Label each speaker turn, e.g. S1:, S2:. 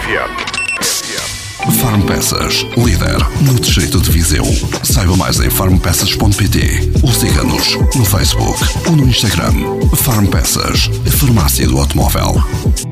S1: Farm Peças, líder no distrito de Viseu. Saiba mais em farmpeças.pt ou siga-nos no Facebook ou no Instagram. Farm Peças, a farmácia do automóvel.